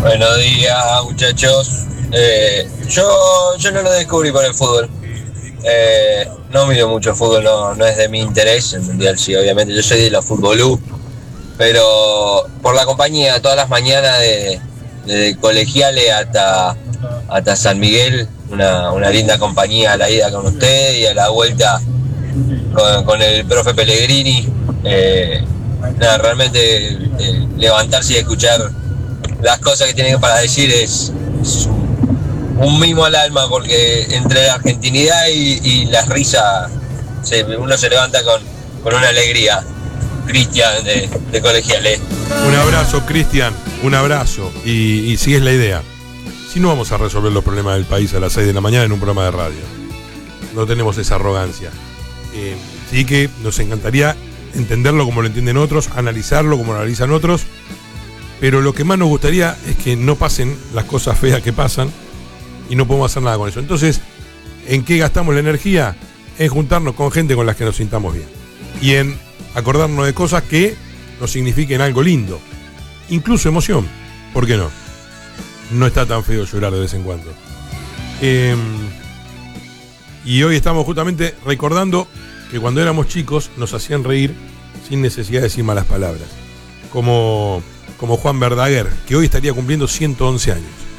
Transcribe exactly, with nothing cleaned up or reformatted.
Buenos días, muchachos. Eh, yo, yo no lo descubrí por el fútbol. Eh, no miro mucho fútbol, no, no es de mi interés. El mundial sí, obviamente. Yo soy de la futbolú. Pero por la compañía, todas las mañanas de, de colegiales hasta, hasta San Miguel, una, una linda compañía a la ida con usted y a la vuelta con, con el profe Pellegrini. Eh, nada, realmente eh, levantarse y escuchar las cosas que tienen para decir es, es un, un mimo al alma, porque entre la argentinidad y, y la risa se, uno se levanta con, con una alegría. Cristian de, de Colegiales. Un abrazo, Cristian, un abrazo. Y, y si es la idea, si no vamos a resolver los problemas del país a las seis de la mañana en un programa de radio, no tenemos esa arrogancia. Eh, sí que nos encantaría entenderlo como lo entienden otros, analizarlo como lo analizan otros, pero lo que más nos gustaría es que no pasen las cosas feas que pasan y no podemos hacer nada con eso. Entonces, ¿en qué gastamos la energía? En juntarnos con gente con la que nos sintamos bien y en acordarnos de cosas que nos signifiquen algo lindo, incluso emoción. ¿Por qué no? No está tan feo llorar de vez en cuando. Eh, y hoy estamos justamente recordando que cuando éramos chicos nos hacían reír sin necesidad de decir malas palabras, como, como Juan Verdaguer, que hoy estaría cumpliendo ciento once años.